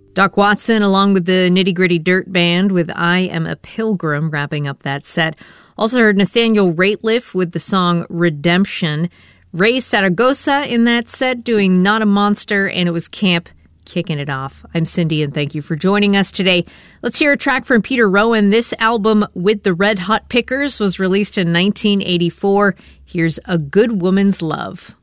Doc Watson, along with the Nitty Gritty Dirt Band, with I Am a Pilgrim, wrapping up that set. Also heard Nathaniel Rateliff with the song Redemption. Ray Saragosa in that set doing Not a Monster, and it was Camp kicking it off. I'm Cindy, and thank you for joining us today. Let's hear a track from Peter Rowan. This album, With the Red Hot Pickers, was released in 1984. Here's A Good Woman's Love.